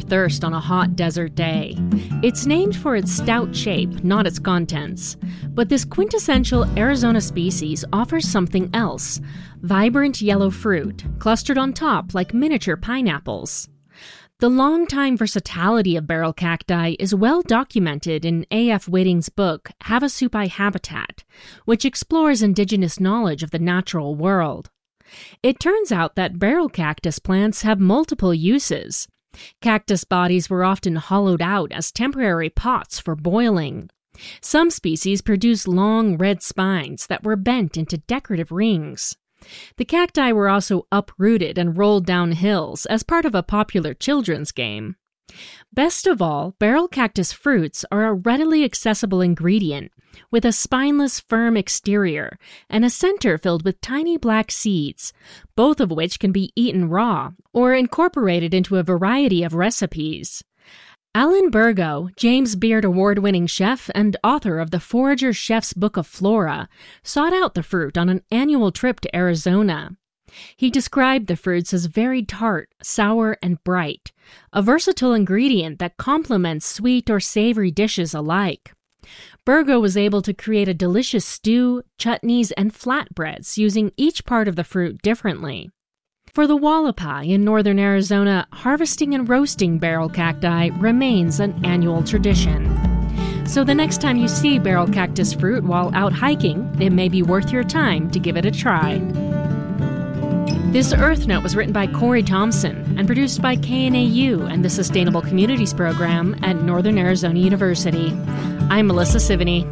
thirst on a hot desert day. It's named for its stout shape, not its contents. But this quintessential Arizona species offers something else: vibrant yellow fruit, clustered on top like miniature pineapples. The long-time versatility of barrel cacti is well documented in A.F. Whiting's book, Havasupai Habitat, which explores indigenous knowledge of the natural world. It turns out that barrel cactus plants have multiple uses. Cactus bodies were often hollowed out as temporary pots for boiling. Some species produce long red spines that were bent into decorative rings. The cacti were also uprooted and rolled down hills as part of a popular children's game. Best of all, barrel cactus fruits are a readily accessible ingredient, with a spineless, firm exterior and a center filled with tiny black seeds, both of which can be eaten raw or incorporated into a variety of recipes. Alan Burgo, James Beard Award-winning chef and author of the Forager Chef's Book of Flora, sought out the fruit on an annual trip to Arizona. He described the fruits as very tart, sour, and bright, a versatile ingredient that complements sweet or savory dishes alike. Burgo was able to create a delicious stew, chutneys, and flatbreads using each part of the fruit differently. For the Hualapai in northern Arizona, harvesting and roasting barrel cacti remains an annual tradition. So the next time you see barrel cactus fruit while out hiking, it may be worth your time to give it a try. This Earth Note was written by Corey Thompson and produced by KNAU and the Sustainable Communities Program at Northern Arizona University. I'm Melissa Sivany.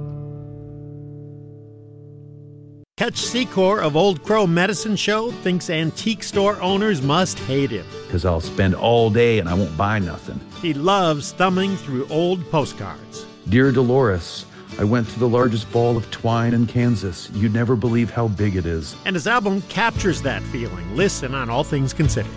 Catch Secor of Old Crow Medicine Show thinks antique store owners must hate him. Because I'll spend all day and I won't buy nothing. He loves thumbing through old postcards. Dear Dolores, I went to the largest ball of twine in Kansas. You'd never believe how big it is. And his album captures that feeling. Listen on All Things Considered.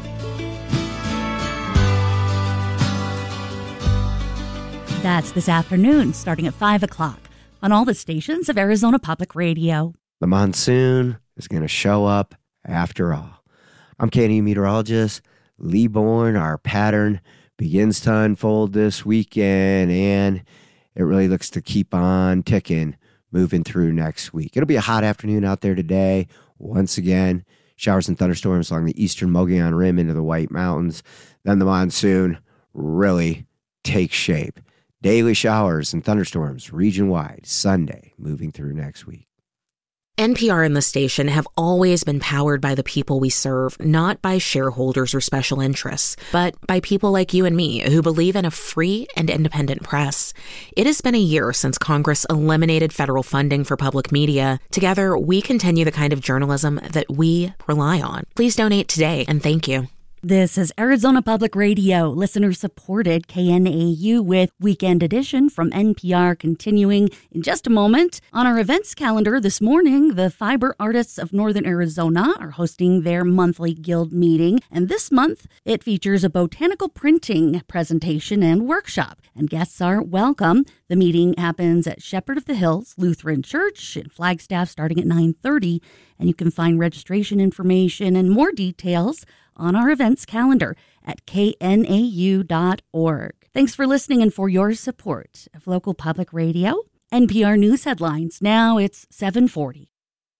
That's this afternoon, starting at 5 o'clock, on all the stations of Arizona Public Radio. The monsoon is going to show up after all. I'm KNAU meteorologist Lee Bourne. Our pattern begins to unfold this weekend, and it really looks to keep on ticking, moving through next week. It'll be a hot afternoon out there today. Once again, showers and thunderstorms along the eastern Mogollon Rim into the White Mountains. Then the monsoon really takes shape. Daily showers and thunderstorms region-wide Sunday, moving through next week. NPR and the station have always been powered by the people we serve, not by shareholders or special interests, but by people like you and me who believe in a free and independent press. It has been a year since Congress eliminated federal funding for public media. Together, we continue the kind of journalism that we rely on. Please donate today, and thank you. This is Arizona Public Radio, listener-supported KNAU with Weekend Edition from NPR continuing in just a moment. On our events calendar this morning, the Fiber Artists of Northern Arizona are hosting their monthly guild meeting, and this month it features a botanical printing presentation and workshop, and guests are welcome. The meeting happens at Shepherd of the Hills Lutheran Church in Flagstaff starting at 9:30, and you can find registration information and more details on our events calendar at knau.org. Thanks for listening and for your support of local public radio. NPR News headlines. Now it's 7:40.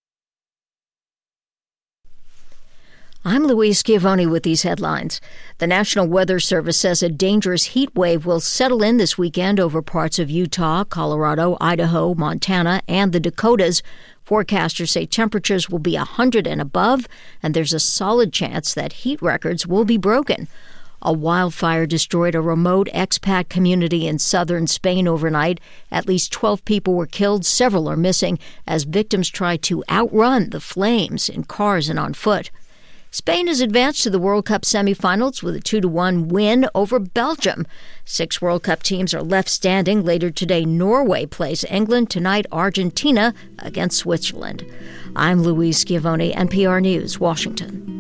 I'm Louise Schiavone with these headlines. The National Weather Service says a dangerous heat wave will settle in this weekend over parts of Utah, Colorado, Idaho, Montana, and the Dakotas. Forecasters say temperatures will be 100 and above, and there's a solid chance that heat records will be broken. A wildfire destroyed a remote expat community in southern Spain overnight. At least 12 people were killed. Several are missing as victims try to outrun the flames in cars and on foot. Spain has advanced to the World Cup semifinals with a 2-1 win over Belgium. 6 World Cup teams are left standing. Later today, Norway plays England. Tonight, Argentina against Switzerland. I'm Louise Schiavone, NPR News, Washington.